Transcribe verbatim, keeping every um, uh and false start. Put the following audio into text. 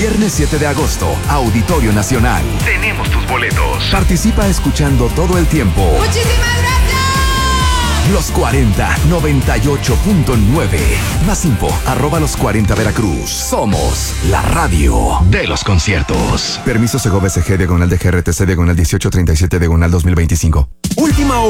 Viernes siete de agosto, Auditorio Nacional. Tenemos tus boletos. Participa escuchando todo el tiempo. ¡Muchísimas gracias! Los cuarenta, noventa y ocho punto nueve. Más info, arroba los cuarenta Veracruz. Somos la radio de los conciertos. Permiso Segovia S G, diagonal de G R T C, diagonal dieciocho treinta y siete, diagonal dos mil veinticinco. Última